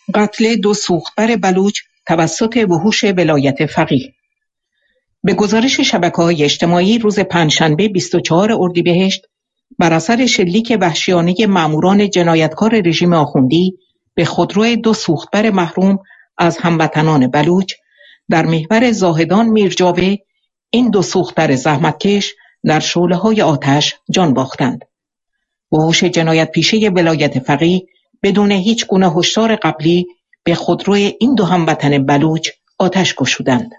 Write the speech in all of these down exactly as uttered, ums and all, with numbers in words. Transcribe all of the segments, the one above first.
قتل دو سوختبر بلوچ توسط وحوش ولایت فقیه. به گزارش شبکه‌های اجتماعی روز پنجشنبه بیست و چهارم اردیبهشت بر اثر شلیک وحشیانه ماموران جنایتکار رژیم آخوندی به خودرو دو سوختبر محروم از هموطنان بلوچ در محور زاهدان میرجاوه این دو سوختبر زحمتکش در شعله‌های آتش جان باختند. وحوش جنایت پیشه ولایت فقیه بدون هیچ گونه هشدار قبلی به خودروی این دو هموطن بلوچ آتش گشودند.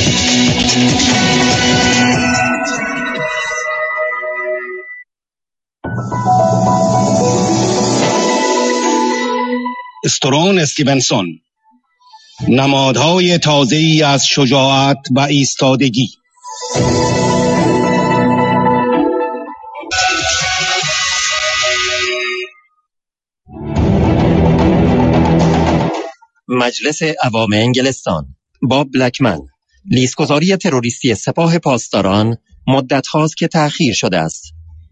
استرون استیونسون، نمادهای تازه‌ای از شجاعت و ایستادگی. مجلس عوام انگلستان باب بلکمن، لیستگذاری تروریستی سپاه پاسداران مدت هاست که تأخیر شده است.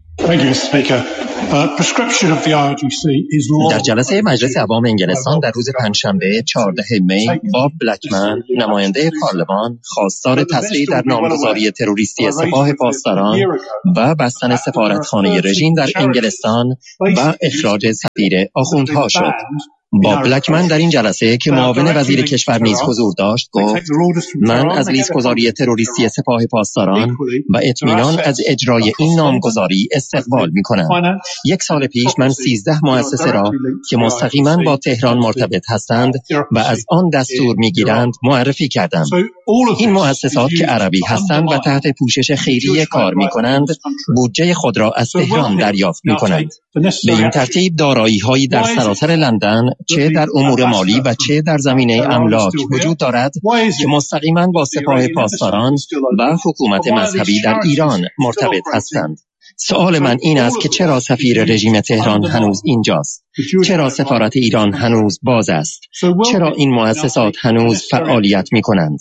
در جلسه مجلس عوام انگلستان در روز پنجشنبه چهاردهم می، باب بلکمن، نماینده پارلمان، خواستار تصریح در نامگذاری تروریستی سپاه پاسداران و بستن سفارتخانه رژیم در انگلستان و اخراج سفیر آخوندها شد. باب بلکمن در این جلسه که معاون وزیر کشور نیز حضور داشت گفت: من از لیستگذاری تروریستی سپاه پاسداران و اطمینان از اجرای این نامگذاری استقبال می‌کنم. یک سال پیش من سیزده مؤسسه را که مستقیما با تهران مرتبط هستند و از آن دستور می‌گیرند معرفی کردم. این مؤسسات که عربی هستند و تحت پوشش خیریه کار می‌کنند، بودجه خود را از تهران دریافت می‌کنند. به این ترتیب دارایی‌هایی در سراسر لندن چه در امور مالی و چه در زمینه املاک وجود دارد که مستقیما با سپاه پاسداران و حکومت مذهبی در ایران مرتبط هستند. سوال من این است که چرا سفیر رژیم تهران هنوز اینجاست؟ چرا سفارت ایران هنوز باز است؟ چرا این مؤسسات هنوز فعالیت می کنند؟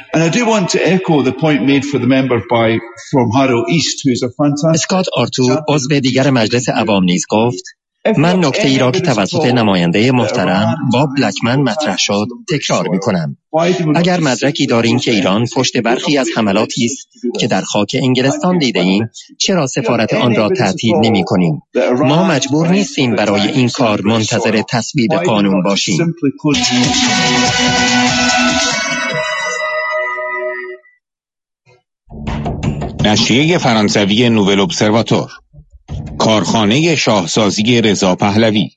اسکات آرتور، عضو دیگر مجلس عوام نیز گفت: من نکته ای را که توسط نماینده محترم باب بلکمن مطرح شد تکرار می کنم. اگر مدرکی داریم که ایران پشت برخی از حملاتی است که در خاک انگلستان دیده ایم، چرا سفارت آن را تعطیل نمی کنیم؟ ما مجبور نیستیم برای این کار منتظر تصویب قانون باشیم. نشریه فرانسوی نوول ابزرواتور، کارخانه شاهسازی رضا پهلوی.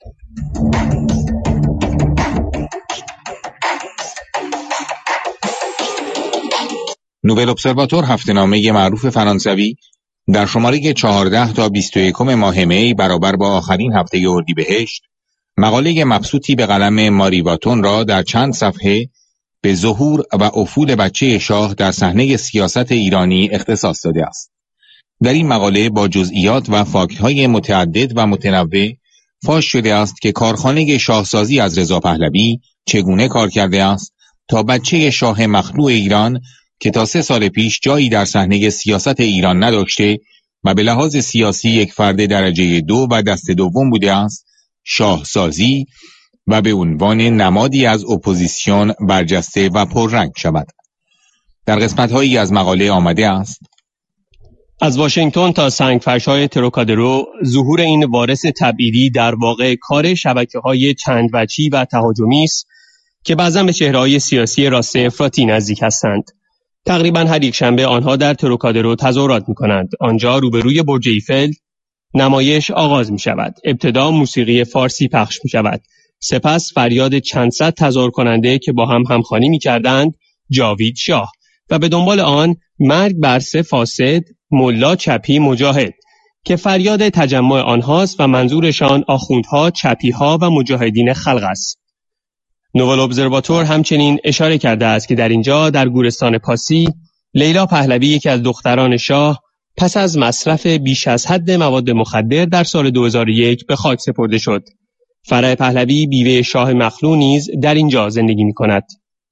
نوول ابزرواتور، هفته‌نامه معروف فرانسوی، در شماره چهارده تا بیست و یکم ماه می برابر با آخرین هفته اردیبهشت مقاله مبسوطی به قلم ماری واتون را در چند صفحه به ظهور و افول بچه شاه در صحنه سیاست ایرانی اختصاص داده است. در این مقاله با جزئیات و فاکت‌های متعدد و متنوع فاش شده است که کارخانه شاهسازی از رضا پهلوی چگونه کار کرده است تا بچه شاه مخلوع ایران که تا سه سال پیش جایی در صحنه سیاست ایران نداشته و به لحاظ سیاسی یک فرد درجه دو و دست دوم بوده است، شاهسازی و به عنوان نمادی از اپوزیسیون برجسته و پررنگ شود. در قسمت‌هایی از مقاله آمده است: از واشنگتن تا سنگفرش‌های تروکادرو، ظهور این وارث تبعیدی در واقع کار شبکه‌های چند وجهی و تهاجمی است که بعضا به چهره‌های سیاسی راست افراطی نزدیک هستند. تقریبا هر یک شنبه آنها در تروکادرو تظاهرات می‌کنند. آنجا روبروی برج ایفل نمایش آغاز می‌شود. ابتدا موسیقی فارسی پخش می‌شود. سپس فریاد چند صد تظاهر کننده که با هم همخوانی می‌کردند جاوید شاه و به دنبال آن مرگ بر سه فاسد ملا چپی مجاهد که فریاد تجمع آنهاست و منظورشان آخوندها، چپیها و مجاهدین خلق است. نوول ابزرواتور همچنین اشاره کرده است که در اینجا در گورستان پاسی لیلا پهلوی، یکی از دختران شاه، پس از مصرف بیش از حد مواد مخدر در سال دو هزار و یک به خاک سپرده شد. فرح پهلوی، بیوه شاه مخلوع، نیز در اینجا زندگی می‌کند.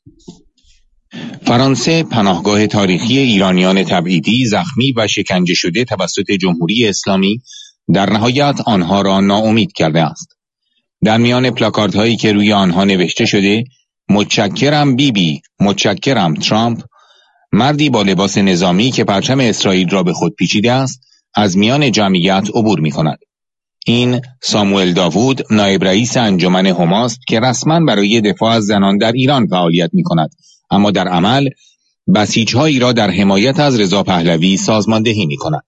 فرانسه، پناهگاه تاریخی ایرانیان تبعیدی، زخمی و شکنجه شده توسط جمهوری اسلامی، در نهایت آنها را ناامید کرده است. در میان پلاکاردهایی که روی آنها نوشته شده متشکرم بیبی، متشکرم ترامپ، مردی با لباس نظامی که پرچم اسرائیل را به خود پیچیده است از میان جمعیت عبور می کند. این ساموئل داوود، نایب رئیس انجمن حماست که رسما برای دفاع از زنان در ایران فعالیت می کند، اما در عمل بسیج‌هایی را در حمایت از رضا پهلوی سازماندهی می کند.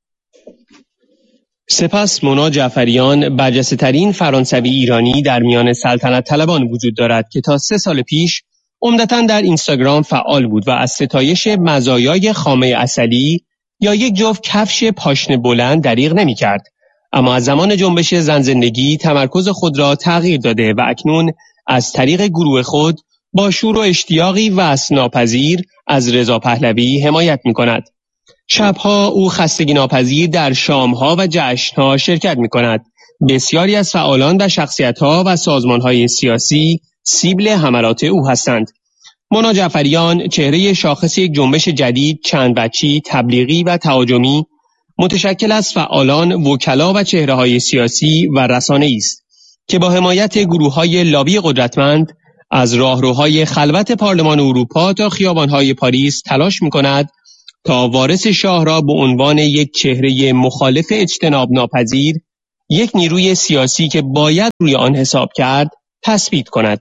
سپس مونا جعفریان، برجسته‌ترین فرانسوی ایرانی در میان سلطنت طلبان وجود دارد که تا سه سال پیش عمدتاً در اینستاگرام فعال بود و از ستایش مزایای خامه عسلی یا یک جفت کفش پاشنه بلند دریغ نمی کرد. اما از زمان جنبش زن زندگی تمرکز خود را تغییر داده و اکنون از طریق گروه خود با شور و اشتیاقی وصف‌ناپذیر از رضا پهلوی حمایت می کند. شبها او خستگی ناپذیر در شامها و جشنها شرکت می کند. بسیاری از فعالان و شخصیتها و سازمانهای سیاسی سیبل حملات او هستند. مونا جعفریان چهره شاخص یک جنبش جدید، چند وجهی، تبلیغی و تهاجمی متشکل از فعالان، وکلا و چهره‌های سیاسی و رسانه‌ای است که با حمایت گروه‌های لابی قدرتمند از راهروهای خلوت پارلمان اروپا تا خیابان‌های پاریس تلاش می‌کند تا وارث شاه را به عنوان یک چهره مخالف اجتناب ناپذیر، یک نیروی سیاسی که باید روی آن حساب کرد، تثبیت کند.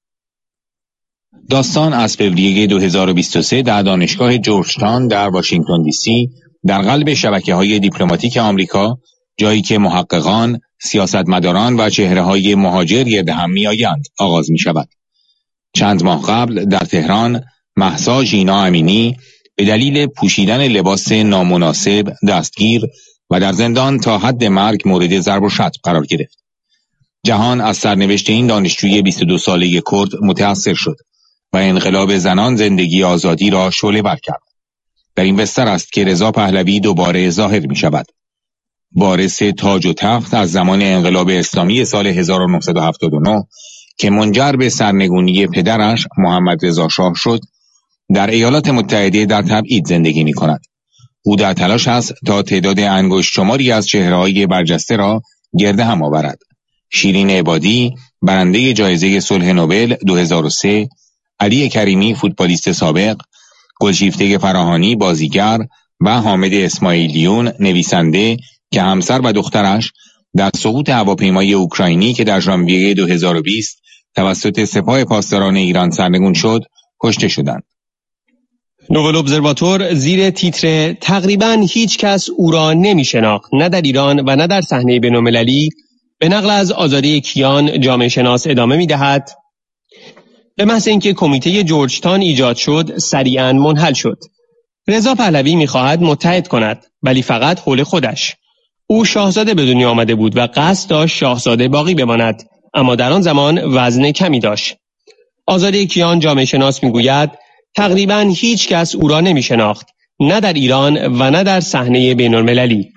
داستان از فوریه دو هزار و بیست و سه در دانشگاه جورجتاون در واشنگتن دی سی در قلب شبکه‌های دیپلماتیک آمریکا، جایی که محققان، سیاستمداران و چهره‌های مهاجر گرد هم می‌آیند، آغاز می‌شود. چند ماه قبل در تهران، مهسا ژینا امینی به دلیل پوشیدن لباس نامناسب دستگیر و در زندان تا حد مرگ مورد ضرب و شتم قرار گرفت. جهان از سرنوشت این دانشجوی بیست و دو ساله کرد متأثر شد و انقلاب زنان زندگی آزادی را شعله‌ور کرد. در این بستر است که رضا پهلوی دوباره ظاهر می شود. وارث تاج و تخت از زمان انقلاب اسلامی سال هزار و نهصد و هفتاد و نه که منجر به سرنگونی پدرش محمد رضا شاه شد، در ایالات متحده در تبعید زندگی می کند. او در تلاش است تا تعداد انگشت شماری از چهره‌های برجسته را گرد هم آورد. شیرین عبادی، برنده جایزه صلح نوبل دو هزار و سه، علی کریمی، فوتبالیست سابق، گلشیفته فراهانی، بازیگر و حامد اسماعیلیون، نویسنده که همسر و دخترش در سقوط هواپیمای اوکراینی که در ژانویه دو هزار و بیست توسط سپاه پاسداران ایران سرنگون شد، کشته شدند. نوول ابزرواتور زیر تیتر تقریباً هیچ کس او را نمی شناخت، نه در ایران و نه در صحنه بین‌المللی، به نقل از آزاده کیان، جامعه شناس ادامه می دهد: به محض اینکه کمیته جورجتاون ایجاد شد، سریعاً منحل شد. رضا پهلوی می خواهد متحد کند، ولی فقط حول خودش. او شاهزاده به دنیا آمده بود و قصد داشت شاهزاده باقی بماند، اما در آن زمان وزن کمی داشت. آزاده کیان، جامعه شناس، می گوید تقریباً هیچ کس او را نمی شناخت، نه در ایران و نه در صحنه بین‌المللی.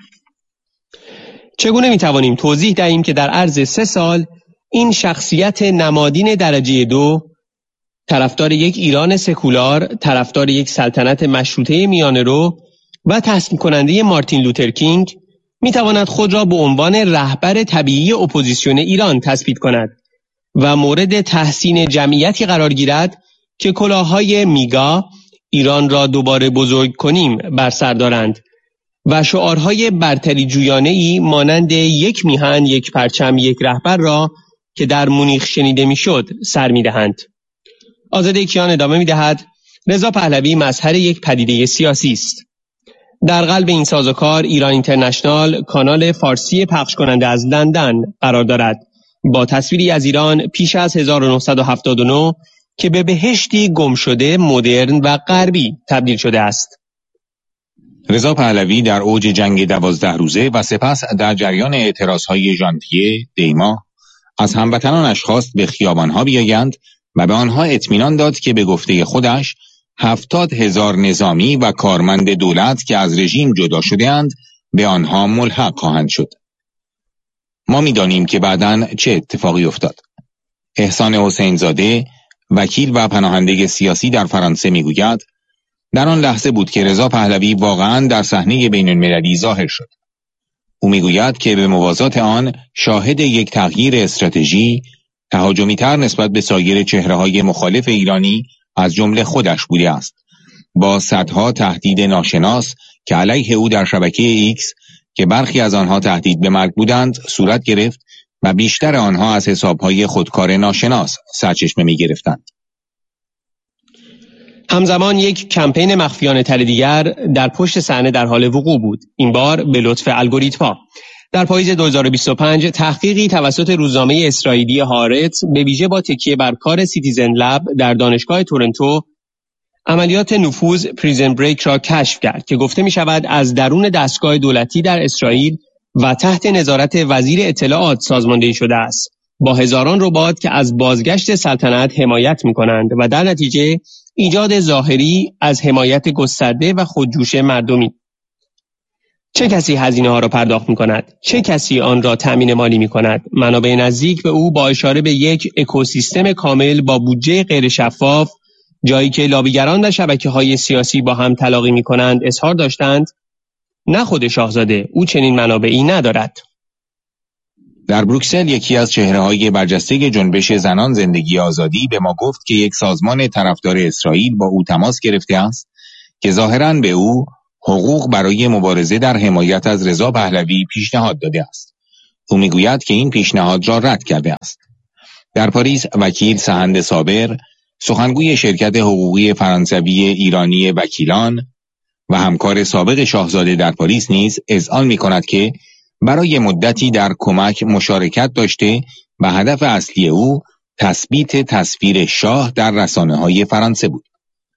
چگونه می توانیم توضیح دهیم که در عرض سه سال این شخصیت نمادین درجه دو، طرفدار یک ایران سکولار، طرفدار یک سلطنت مشروطه میانه رو و تحسین کننده مارتین لوترکینگ، می تواند خود را به عنوان رهبر طبیعی اپوزیسیون ایران تثبیت کند و مورد تحسین جمعیتی قرار گیرد که کلاههای میگا، ایران را دوباره بزرگ کنیم، بر سر دارند و شعارهای برتری جویانه‌ای مانند یک میهن، یک پرچم، یک رهبر را که در مونیخ شنیده میشد سر میدهند. آزاده کیان ادامه میدهد: رضا پهلوی مظهر یک پدیده سیاسی است. در قلب این سازوکار ایران اینترنشنال، کانال فارسی پخش کننده از لندن، قرار دارد با تصویری از ایران پیش از هزار و نهصد و هفتاد و نه که به بهشتی گم شده، مدرن و غربی تبدیل شده است. رضا پهلوی در اوج جنگ دوازده روزه و سپس در جریان اعتراضهای ژانویه دیما از هموطنانش خواست به خیابانها بیایند و به آنها اطمینان داد که به گفته خودش هفتاد هزار نظامی و کارمند دولت که از رژیم جدا شده‌اند به آنها ملحق خواهند شد. ما می‌دانیم که بعداً چه اتفاقی افتاد. احسان حسین زاده، وکیل و پناهنده سیاسی در فرانسه میگوید در آن لحظه بود که رضا پهلوی واقعاً در صحنه بین‌المللی ظاهر شد. او میگوید که به موازات آن شاهد یک تغییر استراتژی تهاجمی‌تر نسبت به سایر چهره‌های مخالف ایرانی از جمله خودش بوده است، با صدها تهدید ناشناس که علیه او در شبکه ایکس که برخی از آنها تهدید به مرگ بودند صورت گرفت و بیشتر آنها از حسابهای خودکار ناشناس سرچشمه می‌گرفتند. همزمان یک کمپین مخفیانه تر دیگر در پشت صحنه در حال وقوع بود، این بار به لطف الگوریتم‌ها. در پاییز دو هزار و بیست و پنج تحقیقی توسط روزنامه اسرائیلی هارتز به ویژه با تکیه بر کار سیتیزن لب در دانشگاه تورنتو عملیات نفوذ پریزن بریک را کشف کرد که گفته می شود از درون دستگاه دولتی در اسرائیل و تحت نظارت وزیر اطلاعات سازماندهی شده است، با هزاران ربات که از بازگشت سلطنت حمایت می کنند و در نتیجه ایجاد ظاهری از حمایت گسترده و خودجوش مردمی. چه کسی هزینه ها را پرداخت می کند؟ چه کسی آن را تأمین مالی می کند؟ منابع نزدیک به او با اشاره به یک اکوسیستم کامل با بودجه غیر شفاف، جایی که لابیگران و شبکه‌های سیاسی با هم تلاقی می کنند، اظهار داشتند نه خود شاهزاده، او چنین منابعی ندارد. در بروکسل یکی از چهره‌های برجسته جنبش زنان زندگی آزادی به ما گفت که یک سازمان طرفدار اسرائیل با او تماس گرفته است که ظاهراً به او حقوق برای مبارزه در حمایت از رضا پهلوی پیشنهاد داده است. او میگوید که این پیشنهاد را رد کرده است. در پاریس وکیل سهند صابر، سخنگوی شرکت حقوقی فرانسوی ایرانی وکیلان و همکار سابق شاهزاده در پاریس نیز اذعان می‌کند که برای مدتی در کمک مشارکت داشته و هدف اصلی او تثبیت تصویر شاه در رسانه‌های فرانسه بود.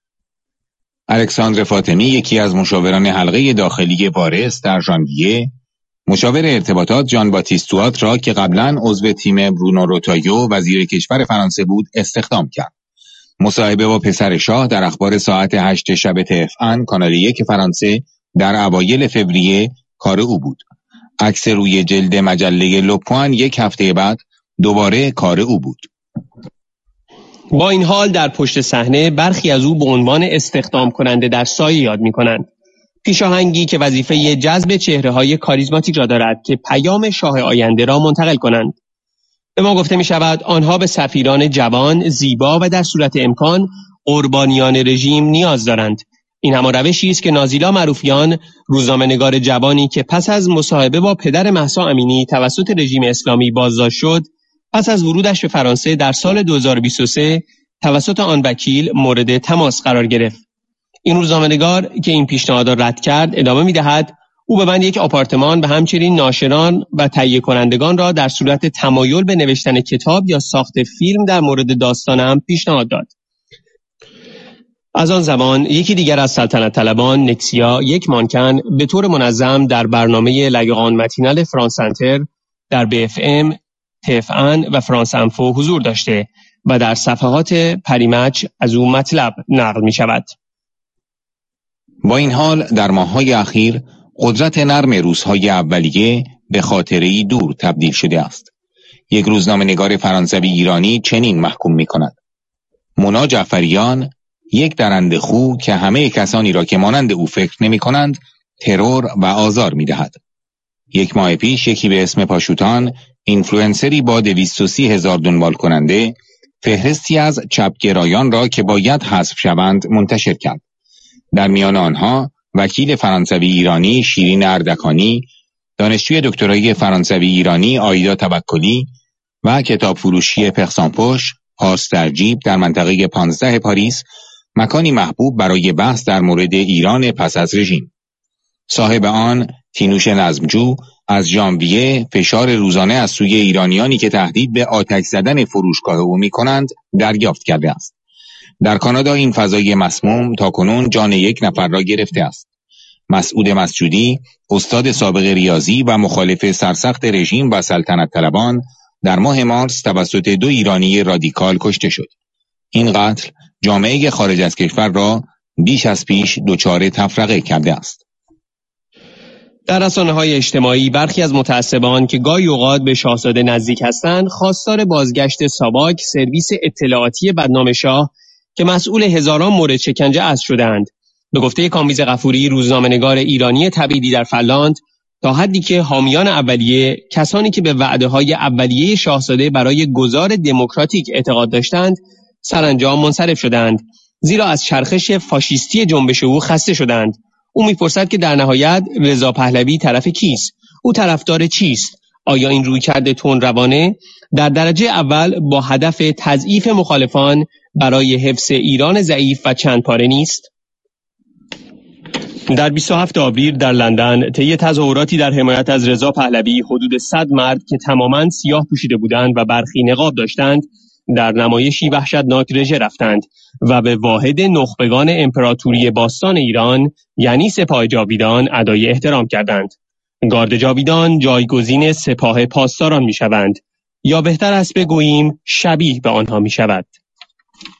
الکساندر فاطمی، یکی از مشاوران حلقه داخلی وارث در ژانویه، مشاور ارتباطات ژان باتیست توات را که قبلا عضو تیم برونو روتایو وزیر کشور فرانسه بود استخدام کرد. مصاحبه با پسر شاه در اخبار ساعت هشت شب تفن کانال یک فرانسه در اوایل فوریه کار او بود. عکس روی جلد مجله لوپوان یک هفته بعد دوباره کار او بود. با این حال در پشت صحنه برخی از او به عنوان استخدام کننده در سایه یاد می کنند. پیشاهنگی که وظیفه جذب چهره‌های کاریزماتیک را دارد که پیام شاه آینده را منتقل کنند. به ما گفته می شود آنها به سفیران جوان، زیبا و در صورت امکان قربانیان رژیم نیاز دارند. این همان روشی است که نازیلا معروفیان، روزنامه‌نگار جوانی که پس از مصاحبه با پدر مهسا امینی توسط رژیم اسلامی بازداشت شد، پس از ورودش به فرانسه در سال دو هزار و بیست و سه توسط آن وکیل مورد تماس قرار گرفت. این روزنامه‌نگار که این پیشنهاد را رد کرد ادامه می‌دهد او به من یک آپارتمان و همچنین ناشران و تهیه کنندگان را در صورت تمایل به نوشتن کتاب یا ساخت فیلم در مورد داستانم پیشنهاد داد. از آن زمان یکی دیگر از سلطنت طلبان، نکسیا، یک مانکن به طور منظم در برنامه لگان متینال فرانس سنتر در بی اف ام، تف ان و فرانس انفو حضور داشته و در صفحات پریمچ از او مطلب نقل می شود. با این حال در ماه‌های اخیر قدرت نرم روس‌های اولیه به خاطره‌ای دور تبدیل شده است. یک روزنامه‌نگار فرانسوی ایرانی چنین محکوم می‌کند: مونا جعفریان، یک درنده خو که همه کسانی را که مانند او فکر نمی‌کنند ترور و آزار می‌دهد. یک ماه پیش یکی به اسم پاشوتان، اینفلوئنسری با دویست و سی هزار دنبال کننده، فهرستی از چپگرایان را که باید حذف شوند منتشر کرد. در میان آنها وکیل فرانسوی ایرانی شیرین اردکانی، دانشجوی دکترای فرانسوی ایرانی آیدا توکلی و کتاب فروشی پرسانپوش پاس در جیب در منطقه پانزده پاریس، مکانی محبوب برای بحث در مورد ایران پس از رژیم. صاحب آن، تینوش نظمجو، از ژانویه فشار روزانه از سوی ایرانیانی که تهدید به آتش زدن فروشگاه او می‌کنند دریافت کرده است. در کانادا این فضای مسموم تاکنون جان یک نفر را گرفته است. مسعود مسجودی، استاد سابق ریاضی و مخالف سرسخت رژیم و سلطنت طلبان، در ماه مارس توسط دو ایرانی رادیکال کشته شد. این قتل جامعه خارج از کشور را بیش از پیش دچار تفرقه کرده است. در رسانه‌های اجتماعی برخی از متعصبان که گاهی اوقات به شاهزاده نزدیک هستند، خواستار بازگشت ساواک، سرویس اطلاعاتی بدنام شاه که مسئول هزاران مورد شکنجه اسب شدند. به گفته کامبیز غفوری، روزنامه‌نگار ایرانی تبعیدی در فنلاند، تا حدی که حامیان اولیه، کسانی که به وعده‌های اولیه شاهزاده برای گذار دموکراتیک اعتقاد داشتند، سرانجام منصرف شدند، زیرا از چرخش فاشیستی جنبش او خسته شدند. او می‌پرسد که در نهایت رضا پهلوی طرف کیست؟ او طرفدار چیست؟ آیا این رویکرد تندروانه در درجه اول با هدف تضعیف مخالفان برای حفظ ایران ضعیف و چند پاره نیست؟ در بیست و هفتم آوریل در لندن طی تظاهراتی در حمایت از رضا پهلوی حدود صد مرد که تماماً سیاه پوشیده بودند و برخی نقاب داشتند در نمایشی وحشتناک رژه رفتند و به واحد نخبگان امپراتوری باستان ایران یعنی سپاه جاویدان ادای احترام کردند. گارد جاویدان جایگزین سپاه پاسداران می‌شوند، یا بهتر است بگوییم شبیه به آنها می‌شود.